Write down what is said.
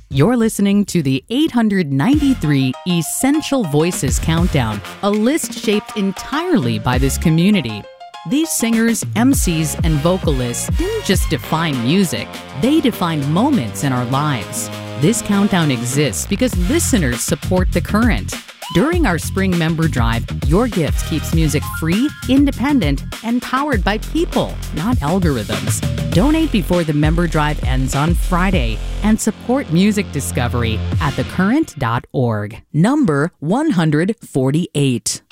You're listening to the 893 Essential Voices Countdown, a list shaped entirely by this community. These singers, MCs, and vocalists didn't just define music, they defined moments in our lives. This countdown exists because listeners support The Current. During our spring member drive, your gift keeps music free, independent, and powered by people, not algorithms. Donate before the member drive ends on Friday and support music discovery at thecurrent.org. Number 148.